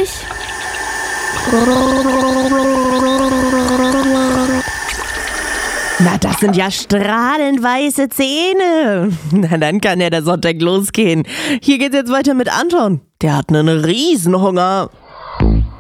fertig. Na, das sind ja strahlend weiße Zähne. Na, dann kann ja der Sonntag losgehen. Hier geht's jetzt weiter mit Anton. Der hat einen Riesenhunger.